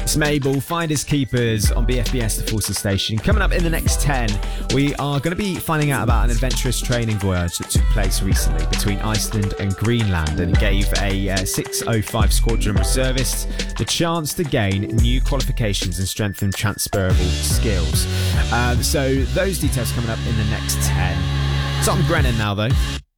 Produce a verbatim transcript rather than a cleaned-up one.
It's Mabel, Finders Keepers on B F B S The Forces Station. Coming up in the next ten, we are going to be finding out about an adventurous training voyage that took place recently between Iceland and Greenland, and it gave a uh, six oh five Squadron reservists the chance to gain new qualifications and strengthen transferable skills. Um, so those details coming up in the next ten. Tom Grennan now though.